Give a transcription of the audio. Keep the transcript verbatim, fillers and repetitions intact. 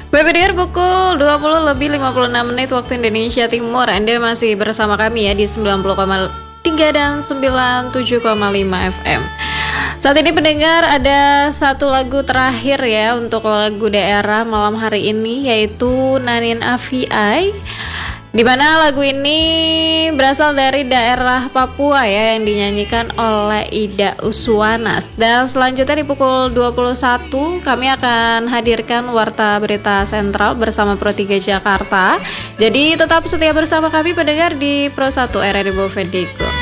Baik pendengar, pukul dua puluh lebih lima puluh enam menit waktu Indonesia Timur. Anda masih bersama kami ya di sembilan puluh koma tiga dan sembilan puluh tujuh koma lima F M. Saat ini pendengar ada satu lagu terakhir ya untuk lagu daerah malam hari ini, yaitu Nanin Afiai, di mana lagu ini berasal dari daerah Papua ya, yang dinyanyikan oleh Ida Uswanas. Dan selanjutnya di pukul dua puluh satu kami akan hadirkan Warta Berita Sentral bersama Pro tiga Jakarta. Jadi tetap setia bersama kami pendengar di Pro satu R R I Bovendigul.